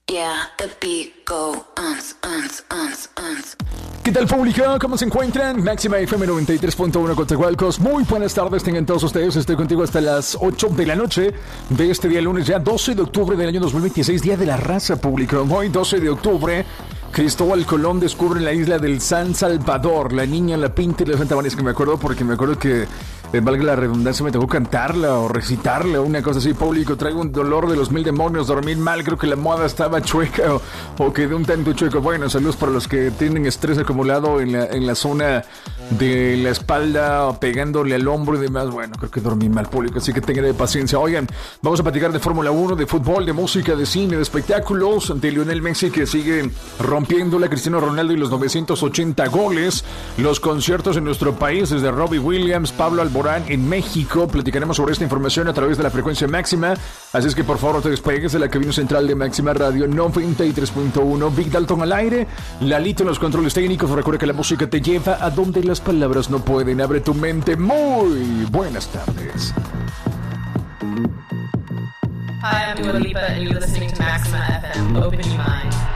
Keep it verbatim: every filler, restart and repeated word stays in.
Yeah, the beat go uns, uns, uns, uns. ¿Qué tal, público? ¿Cómo se encuentran? Máxima F M noventa y tres punto uno Coatzacoalcos. Muy buenas tardes, tengan todos ustedes. Estoy contigo hasta las ocho de la noche de este día lunes, ya doce de octubre del año dos mil veintiséis, Día de la Raza, público. Hoy, doce de octubre, Cristóbal Colón descubre la isla del San Salvador. La niña, la pinta y la Santa María. Es que me acuerdo porque me acuerdo que, eh, valga la redundancia, me tocó cantarla o recitarla, una cosa así, público. Traigo un dolor de los mil demonios, dormir mal, creo que la moda estaba chueca o, o quedé un tanto chueco. Bueno, saludos para los que tienen estrés acumulado en la, en la zona de la espalda, pegándole al hombro y demás. Bueno, creo que dormí mal, público, así que tengan paciencia. Oigan, vamos a platicar de Fórmula uno, de fútbol, de música, de cine, de espectáculos, de Lionel Messi, que sigue rompiéndola, Cristiano Ronaldo y los novecientos ochenta goles, los conciertos en nuestro país, desde Robbie Williams, Pablo Alborán en México. Platicaremos sobre esta información a través de la frecuencia máxima, así es que por favor no te despegues de la cabina central de Máxima Radio noventa y tres punto uno. Big Dalton al aire, Lalito en los controles técnicos. Recuerda que la música te lleva a donde las palabras no pueden. Abre tu mente. Muy buenas tardes. Hi, I'm Dua Lipa, and you're listening to Maxima F M. Open your mind.